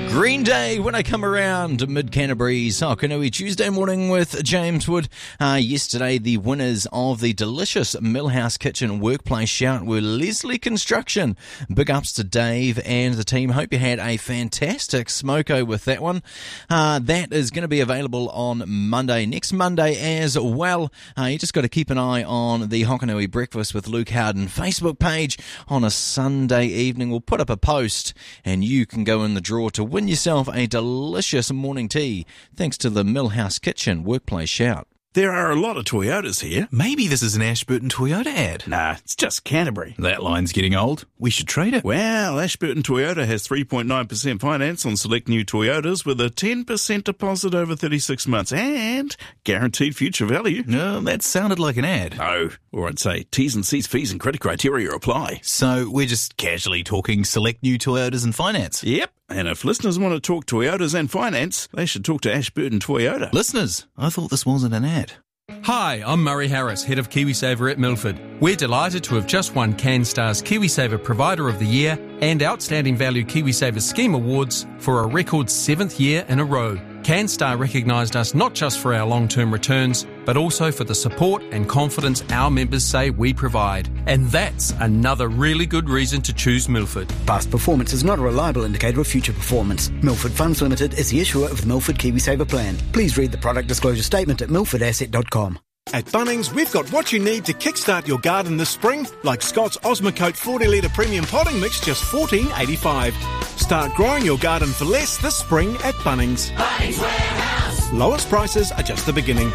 Green Day, When I Come Around, Mid-Canterbury's Hokanui Tuesday morning with James Wood. Yesterday, the winners of the delicious Millhouse Kitchen Workplace Shout were Leslie Construction. Big ups to Dave and the team. Hope you had a fantastic smoko with that one. That is going to be available on Monday, next Monday as well. You just got to keep an eye on the Hokanui Breakfast with Luke Howden Facebook page. On a Sunday evening, we'll put up a post and you can go in the draw to win yourself a delicious morning tea thanks to the Millhouse Kitchen Workplace Shout. There are a lot of Toyotas here. Maybe this is an Ashburton Toyota ad. Nah, it's just Canterbury. That line's getting old. We should trade it. Well, Ashburton Toyota has 3.9% finance on select new Toyotas with a 10% deposit over 36 months and guaranteed future value. No, that sounded like an ad. No, or I'd say T's and C's, fees and credit criteria apply. So we're just casually talking select new Toyotas and finance. Yep. And if listeners want to talk Toyotas and finance, they should talk to Ashburton Toyota. Listeners, I thought this wasn't an ad. Hi, I'm Murray Harris, Head of KiwiSaver at Milford. We're delighted to have just won CanStar's KiwiSaver Provider of the Year and Outstanding Value KiwiSaver Scheme Awards for a record 7th year in a row. CanStar recognised us not just for our long-term returns, but also for the support and confidence our members say we provide. And that's another really good reason to choose Milford. Past performance is not a reliable indicator of future performance. Milford Funds Limited is the issuer of the Milford KiwiSaver plan. Please read the product disclosure statement at milfordasset.com. At Bunnings, we've got what you need to kickstart your garden this spring, like Scott's Osmocote 40-litre premium potting mix, just $14.85. Start growing your garden for less this spring at Bunnings. Bunnings Warehouse. Lowest prices are just the beginning.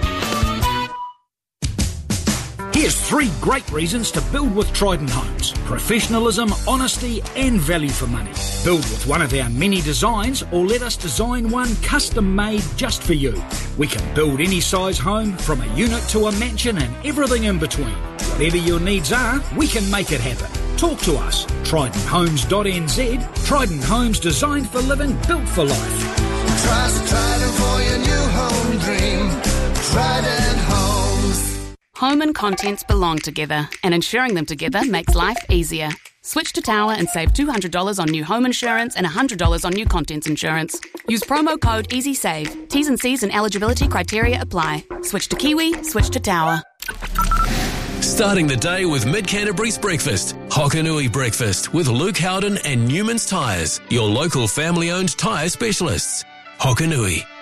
Here's 3 great reasons to build with Trident Homes. Professionalism, honesty and value for money. Build with one of our many designs or let us design one custom made just for you. We can build any size home, from a unit to a mansion and everything in between. Whatever your needs are, we can make it happen. Talk to us. TridentHomes.nz. Trident Homes, designed for living, built for life. Trust Trident for your new home dream. Trident Homes. Home and contents belong together, and insuring them together makes life easier. Switch to Tower and save $200 on new home insurance and $100 on new contents insurance. Use promo code EasySave. T's and C's and eligibility criteria apply. Switch to Kiwi, switch to Tower. Starting the day with Mid-Canterbury's breakfast. Hokanui Breakfast with Luke Howden and Newman's Tyres, your local family-owned tyre specialists. Hokanui.